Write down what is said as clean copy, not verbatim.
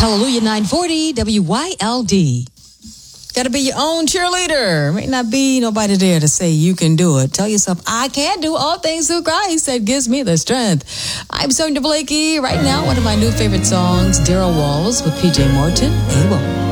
Hallelujah 940 WYLD. Got to be your own cheerleader. May not be nobody there to say you can do it. Tell yourself, I can do all things through Christ that gives me the strength. I'm Sonia Blakey. Right now, one of my new favorite songs, Daryl Walls with PJ Morton, Able.